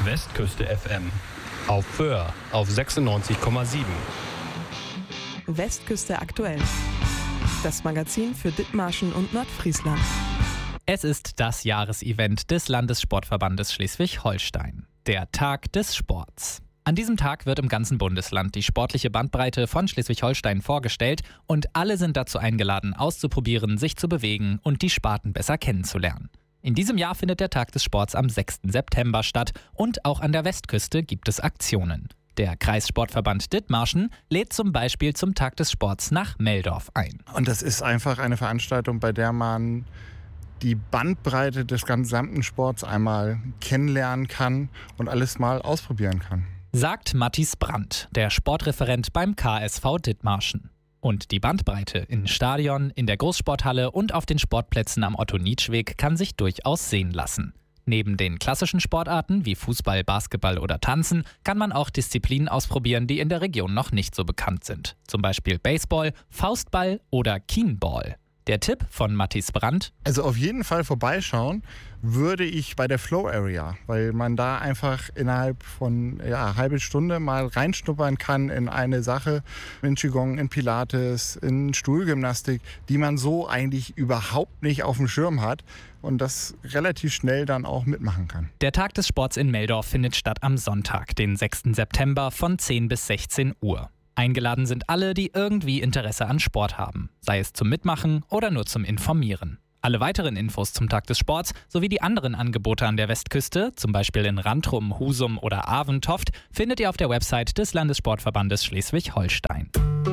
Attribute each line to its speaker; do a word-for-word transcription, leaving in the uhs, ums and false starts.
Speaker 1: Westküste F M. Auf Föhr auf sechsundneunzig Komma sieben.
Speaker 2: Westküste aktuell. Das Magazin für Dithmarschen und Nordfriesland.
Speaker 3: Es ist das Jahresevent des Landessportverbandes Schleswig-Holstein, der Tag des Sports. An diesem Tag wird im ganzen Bundesland die sportliche Bandbreite von Schleswig-Holstein vorgestellt und alle sind dazu eingeladen, auszuprobieren, sich zu bewegen und die Sparten besser kennenzulernen. In diesem Jahr findet der Tag des Sports am sechsten September statt und auch an der Westküste gibt es Aktionen. Der Kreissportverband Dithmarschen lädt zum Beispiel zum Tag des Sports nach Meldorf ein.
Speaker 4: Und das ist einfach eine Veranstaltung, bei der man die Bandbreite des gesamten Sports einmal kennenlernen kann und alles mal ausprobieren kann.
Speaker 3: Sagt Matthias Brandt, der Sportreferent beim K S V Dithmarschen. Und die Bandbreite in Stadion, in der Großsporthalle und auf den Sportplätzen am Otto-Nietsch-Weg kann sich durchaus sehen lassen. Neben den klassischen Sportarten wie Fußball, Basketball oder Tanzen kann man auch Disziplinen ausprobieren, die in der Region noch nicht so bekannt sind. Zum Beispiel Baseball, Faustball oder Kienball. Der Tipp von Matthias Brandt:
Speaker 4: Also auf jeden Fall vorbeischauen würde ich bei der Flow Area, weil man da einfach innerhalb von ja, eine halbe Stunde mal reinschnuppern kann in eine Sache, in Qigong, in Pilates, in Stuhlgymnastik, die man so eigentlich überhaupt nicht auf dem Schirm hat und das relativ schnell dann auch mitmachen kann.
Speaker 3: Der Tag des Sports in Meldorf findet statt am Sonntag, den sechsten September von zehn bis sechzehn Uhr. Eingeladen sind alle, die irgendwie Interesse an Sport haben, sei es zum Mitmachen oder nur zum Informieren. Alle weiteren Infos zum Tag des Sports sowie die anderen Angebote an der Westküste, zum Beispiel in Rantrum, Husum oder Aventoft, findet ihr auf der Website des Landessportverbandes Schleswig-Holstein.